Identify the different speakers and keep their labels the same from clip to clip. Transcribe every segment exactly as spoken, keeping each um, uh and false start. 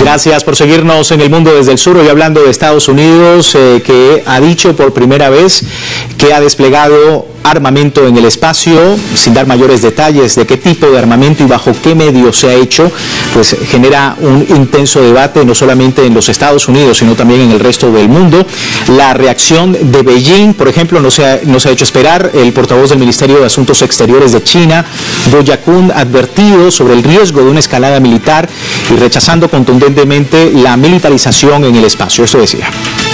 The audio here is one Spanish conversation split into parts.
Speaker 1: Gracias por seguirnos en El Mundo desde el Sur. Hoy hablando de Estados Unidos, eh, que ha dicho por primera vez que ha desplegado armamento en el espacio, sin dar mayores detalles de qué tipo de armamento y bajo qué medios se ha hecho, pues genera un intenso debate no solamente en los Estados Unidos, sino también en el resto del mundo. La reacción de Beijing, por ejemplo, no se ha, no se ha hecho esperar. El portavoz del Ministerio de Asuntos Exteriores de China, Do Yakun, ha advertido sobre el riesgo de una escalada militar y rechazando contundentemente la militarización en el espacio. Esto decía.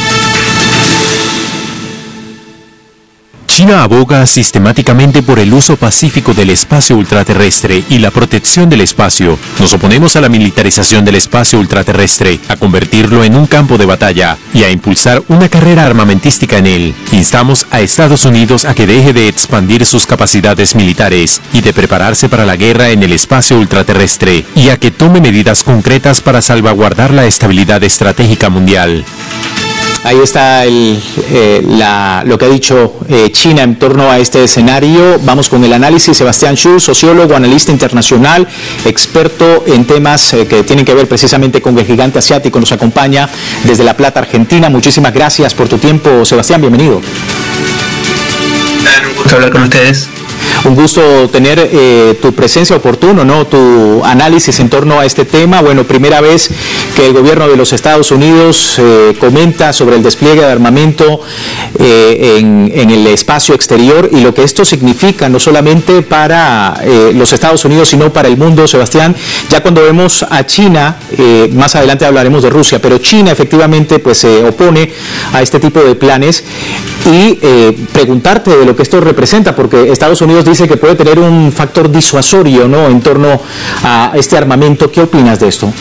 Speaker 2: China aboga sistemáticamente por el uso pacífico del espacio ultraterrestre y la protección del espacio. Nos oponemos a la militarización del espacio ultraterrestre, a convertirlo en un campo de batalla y a impulsar una carrera armamentística en él. Instamos a Estados Unidos a que deje de expandir sus capacidades militares y de prepararse para la guerra en el espacio ultraterrestre y a que tome medidas concretas para salvaguardar la estabilidad estratégica mundial.
Speaker 1: Ahí está el, eh, la, lo que ha dicho eh, China en torno a este escenario. Vamos con el análisis. Sebastián Schulz, sociólogo, analista internacional, experto en temas eh, que tienen que ver precisamente con el gigante asiático, nos acompaña desde La Plata, Argentina. Muchísimas gracias por tu tiempo, Sebastián, bienvenido.
Speaker 3: Un gusto hablar con ustedes.
Speaker 1: Un gusto tener eh, tu presencia oportuna, ¿no? Tu análisis en torno a este tema. Bueno, primera vez que el gobierno de los Estados Unidos eh, comenta sobre el despliegue de armamento eh, en, en el espacio exterior y lo que esto significa no solamente para eh, los Estados Unidos, sino para el mundo, Sebastián. Ya cuando vemos a China, eh, más adelante hablaremos de Rusia, pero China efectivamente pues se opone a este tipo de planes y eh, preguntarte de lo que esto representa, porque Estados Unidos dice que puede tener un factor disuasorio, ¿no?, en torno a este armamento. ¿Qué opinas de esto?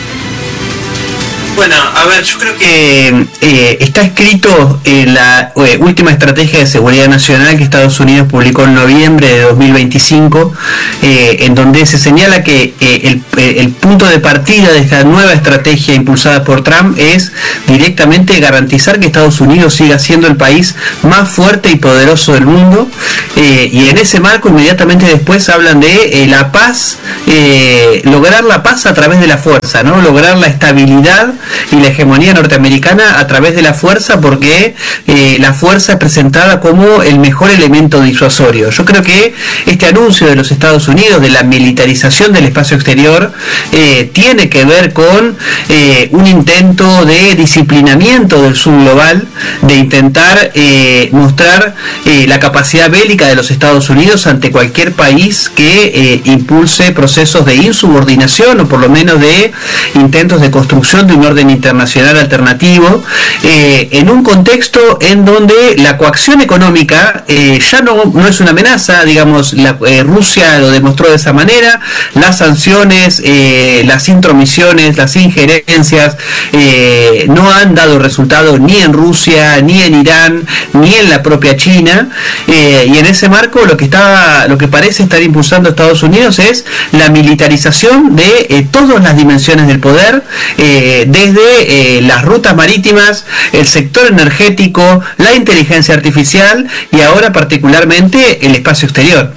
Speaker 3: Bueno, a ver, yo creo que eh, está escrito en la eh, última estrategia de seguridad nacional que Estados Unidos publicó en noviembre de dos mil veinticinco, eh, en donde se señala que eh, el, el punto de partida de esta nueva estrategia impulsada por Trump es directamente garantizar que Estados Unidos siga siendo el país más fuerte y poderoso del mundo, eh, y en ese marco inmediatamente después hablan de eh, la paz, eh, lograr la paz a través de la fuerza, ¿no? Lograr la estabilidad y la hegemonía norteamericana a través de la fuerza, porque eh, la fuerza es presentada como el mejor elemento disuasorio. Yo creo que este anuncio de los Estados Unidos de la militarización del espacio exterior eh, tiene que ver con eh, un intento de disciplinamiento del sur global, de intentar eh, mostrar eh, la capacidad bélica de los Estados Unidos ante cualquier país que eh, impulse procesos de insubordinación o por lo menos de intentos de construcción de un orden internacional alternativo, eh, en un contexto en donde la coacción económica eh, ya no, no es una amenaza, digamos, la, eh, Rusia lo demostró de esa manera, las sanciones, eh, las intromisiones, las injerencias eh, no han dado resultado ni en Rusia, ni en Irán, ni en la propia China, eh, y en ese marco lo que está, lo que parece estar impulsando Estados Unidos es la militarización de eh, todas las dimensiones del poder, eh, desde eh, las rutas marítimas, el sector energético, la inteligencia artificial y ahora particularmente el espacio exterior.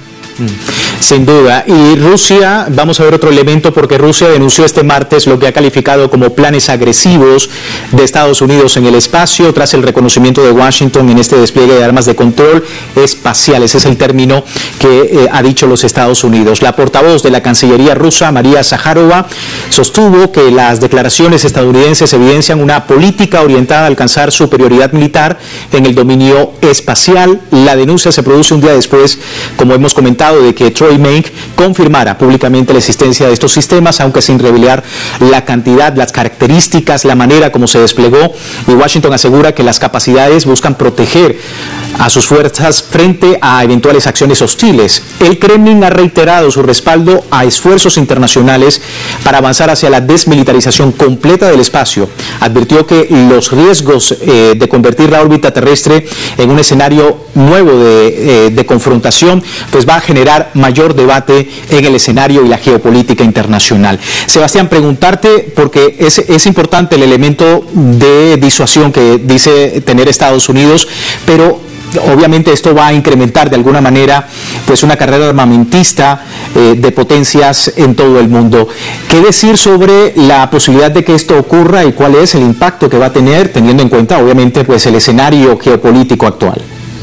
Speaker 1: Sin duda. Y Rusia, vamos a ver otro elemento, porque Rusia denunció este martes lo que ha calificado como planes agresivos de Estados Unidos en el espacio tras el reconocimiento de Washington en este despliegue de armas de control espacial. Ese es el término que eh, ha dicho los Estados Unidos. La portavoz de la Cancillería rusa, María Zaharova, sostuvo que las declaraciones estadounidenses evidencian una política orientada a alcanzar superioridad militar en el dominio espacial. La denuncia se produce un día después, como hemos comentado, de que Troy Meng confirmara públicamente la existencia de estos sistemas, aunque sin revelar la cantidad, las características, la manera como se desplegó, y Washington asegura que las capacidades buscan proteger a sus fuerzas frente a eventuales acciones hostiles. El Kremlin ha reiterado su respaldo a esfuerzos internacionales para avanzar hacia la desmilitarización completa del espacio. Advirtió que los riesgos eh, de convertir la órbita terrestre en un escenario nuevo de, eh, de confrontación, pues va a generar mayor debate en el escenario y la geopolítica internacional. Sebastián, preguntarte, porque es, es importante el elemento de disuasión que dice tener Estados Unidos, pero obviamente esto va a incrementar de alguna manera pues una carrera armamentista eh, de potencias en todo el mundo. ¿Qué decir sobre la posibilidad de que esto ocurra y cuál es el impacto que va a tener, teniendo en cuenta obviamente pues el escenario geopolítico actual?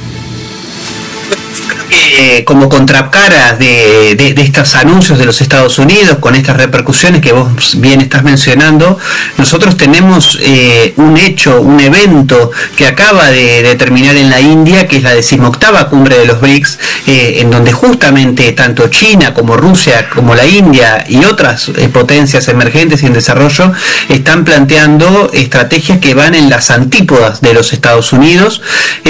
Speaker 3: Eh, como contracara de, de, de estos anuncios de los Estados Unidos, con estas repercusiones que vos bien estás mencionando, nosotros tenemos eh, un hecho, un evento que acaba de, de terminar en la India, que es la decimoctava cumbre de los BRICS, eh, en donde justamente tanto China como Rusia, como la India y otras eh, potencias emergentes y en desarrollo están planteando estrategias que van en las antípodas de los Estados Unidos,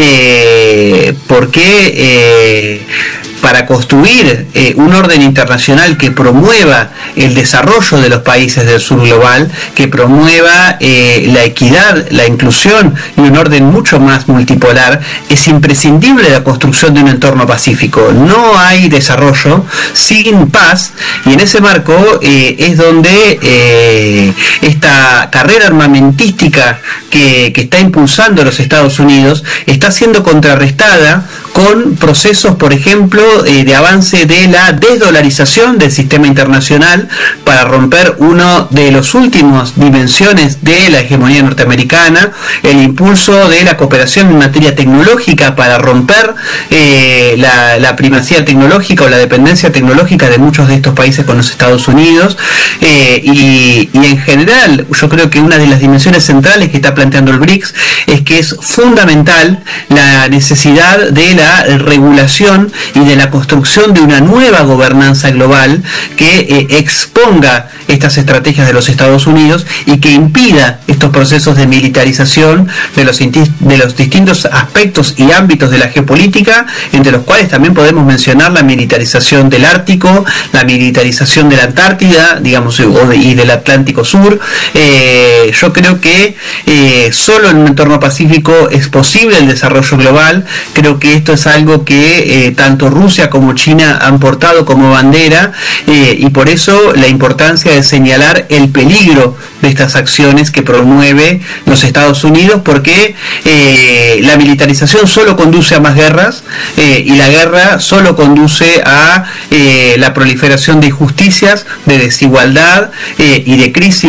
Speaker 3: eh, porque eh, para construir eh, un orden internacional que promueva el desarrollo de los países del sur global, que promueva eh, la equidad, la inclusión y un orden mucho más multipolar, es imprescindible la construcción de un entorno pacífico. No hay desarrollo sin paz, y en ese marco eh, es donde eh, esta carrera armamentística que, que está impulsando los Estados Unidos está siendo contrarrestada con procesos, por ejemplo, eh, de avance de la desdolarización del sistema internacional para romper una de las últimas dimensiones de la hegemonía norteamericana, el impulso de la cooperación en materia tecnológica para romper eh, la, la primacía tecnológica o la dependencia tecnológica de muchos de estos países con los Estados Unidos, eh, y, y en general yo creo que una de las dimensiones centrales que está planteando el BRICS es que es fundamental la necesidad de la regulación y de la construcción de una nueva gobernanza global que eh, exponga estas estrategias de los Estados Unidos y que impida estos procesos de militarización de los, de los distintos aspectos y ámbitos de la geopolítica, entre los cuales también podemos mencionar la militarización del Ártico, la militarización de la Antártida, digamos, y del Atlántico Sur. Eh, yo creo que eh, solo en un entorno pacífico es posible el desarrollo global. Creo que esto es algo que eh, tanto Rusia como China han portado como bandera, eh, y por eso la importancia de señalar el peligro de estas acciones que promueve los Estados Unidos, porque eh, la militarización solo conduce a más guerras, eh, y la guerra solo conduce a eh, la proliferación de injusticias, de desigualdad eh, y de crisis